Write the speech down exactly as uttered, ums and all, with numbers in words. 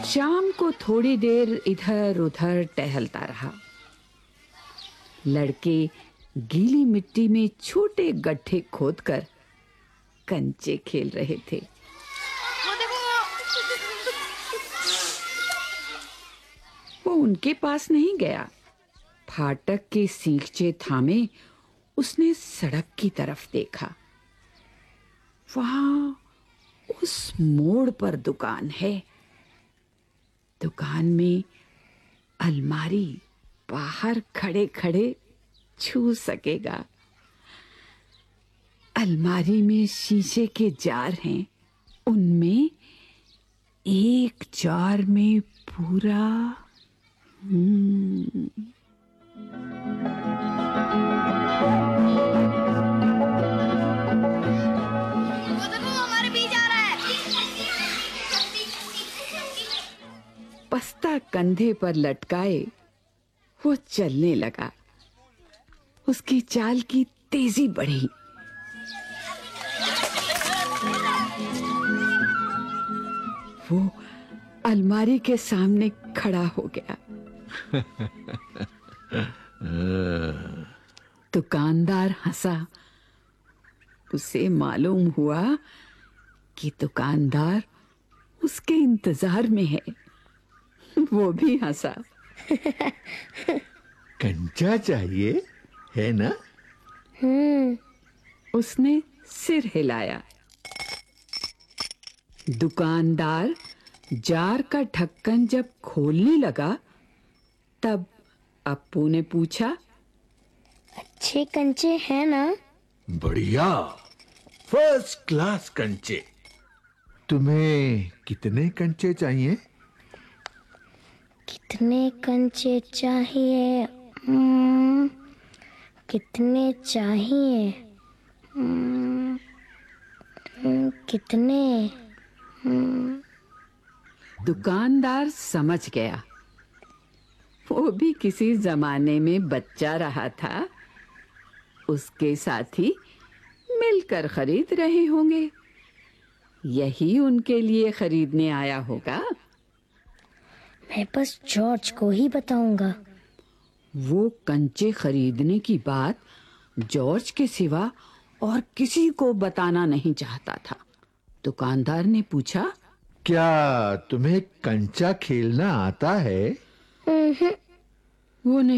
शाम को थोड़ी देर इधर उधर टहलता रहा। लड़के गीली मिट्टी में छोटे गड्ढे खोदकर कंचे खेल रहे थे। वो उनके पास नहीं गया। फाटक के सींगचे थामे उसने सड़क की तरफ देखा। वहां उस मोड़ पर दुकान है। दुकान में अलमारी बाहर खड़े खड़े छू सकेगा। अलमारी में शीशे के जार हैं। उनमें एक जार में पूरा हम्म पस्ता कंधे पर लटकाए वो चलने लगा। उसकी चाल की तेजी बढ़ी। वो अलमारी के सामने खड़ा हो गया। दुकानदार हंसा। उसे मालूम हुआ कि दुकानदार उसके इंतजार में है। वो भी हंसा। कंचा चाहिए है ना? हम्म उसने सिर हिलाया। दुकानदार जार का ढक्कन जब खोलने लगा तब अप्पू ने पूछा, अच्छे कंचे हैं ना? बढ़िया, फर्स्ट क्लास कंचे। तुम्हें कितने कंचे चाहिए? कितने कंचे चाहिए? हम्म, कितने चाहिए? हम्म, हम्म, कितने? हम्म। दुकानदार समझ गया। वो भी किसी जमाने में बच्चा रहा था। उसके साथी मिलकर खरीद रहे होंगे। यही उनके लिए खरीदने आया होगा। मैं बस जॉर्ज को ही बताऊंगा। वो कंचे खरीदने की बात जॉर्ज के सिवा और किसी को बताना नहीं चाहता था। दुकानदार ने पूछा, क्या तुम्हें कंचा खेलना आता है? हम्म वो नहीं